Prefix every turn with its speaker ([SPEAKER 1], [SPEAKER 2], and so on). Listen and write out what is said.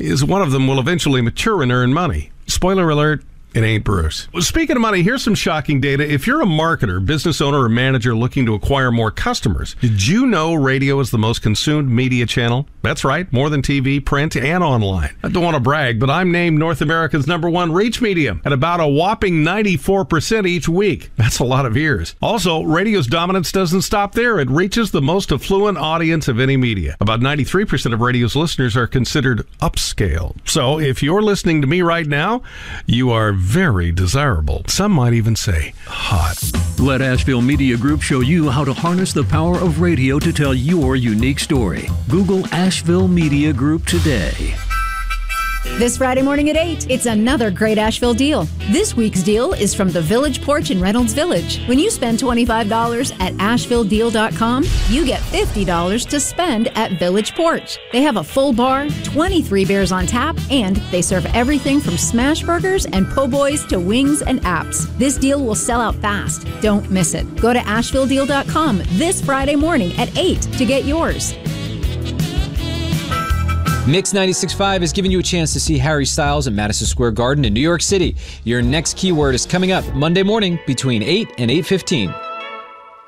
[SPEAKER 1] is one of them will eventually mature and earn money. Spoiler alert, it ain't Bruce. Speaking of money, here's some shocking data. If you're a marketer, business owner, or manager looking to acquire more customers, did you know radio is the most consumed media channel? That's right, more than TV, print, and online. I don't want to brag, but I'm named North America's #1 reach medium at about a whopping 94% each week. That's a lot of ears. Also, radio's dominance doesn't stop there. It reaches the most affluent audience of any media. About 93% of radio's listeners are considered upscale. So if you're listening to me right now, you are very desirable. Some might even say hot.
[SPEAKER 2] Let Asheville Media Group show you how to harness the power of radio to tell your unique story. Google Asheville Media Group today.
[SPEAKER 3] This Friday morning at 8, it's another great Asheville deal. This week's deal is from the Village Porch in Reynolds Village. When you spend $25 at AshevilleDeal.com, you get $50 to spend at Village Porch. They have a full bar, 23 beers on tap, and they serve everything from smash burgers and po' boys to wings and apps. This deal will sell out fast. Don't miss it. Go to AshevilleDeal.com this Friday morning at 8 to get yours.
[SPEAKER 4] Mix 96.5 is giving you a chance to see Harry Styles at Madison Square Garden in New York City. Your next keyword is coming up Monday morning between 8 and 8:15.